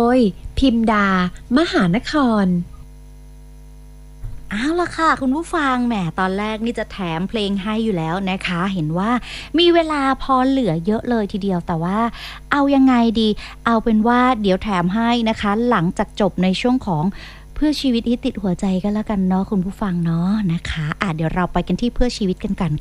ยพิมดามหานครเอาล่ะค่ะคุณผู้ฟังแหมตอนแรกนี่จะแถมเพลงให้อยู่แล้วนะคะเห็นว่ามีเวลาพอเหลือเยอะเลยทีเดียวแต่ว่าเอายังไงดีเอาเป็นว่าเดี๋ยวแถมให้นะคะหลังจากจบในช่วงของเพื่อชีวิตที่ติดหัวใจก็แล้วกันเนาะคุณผู้ฟังเนาะนะคะเดี๋ยวเราไปกันที่เพื่อชีวิตกันก่อน